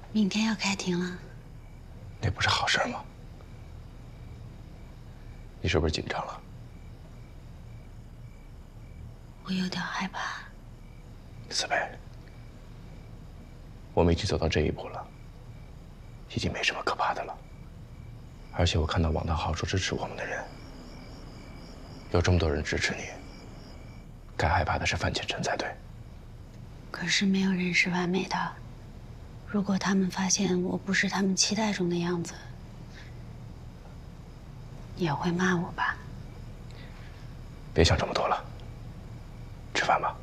明天要开庭了， 那不是好事吗？你是不是紧张了？ 我有点害怕。 思培，我们已经走到这一步了，已经没什么可怕的了。而且我看到王大豪说支持我们的人，有这么多人支持你，该害怕的是范建成才对。 可是没有人是完美的，如果他们发现我不是他们期待中的样子，也会骂我吧？ 别想这么多了，吃饭吧。